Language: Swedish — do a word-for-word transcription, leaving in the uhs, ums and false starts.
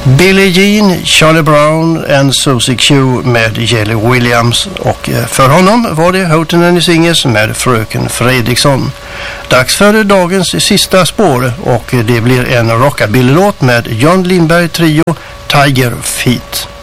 Billie Jean, Charlie Brown and Susie Q med Jelly Williams, och för honom var det Houghton Singers med Fröken Fredriksson. Dags för dagens sista spår, och det blir en rockabilly-låt med John Lindberg Trio, Tiger Feet.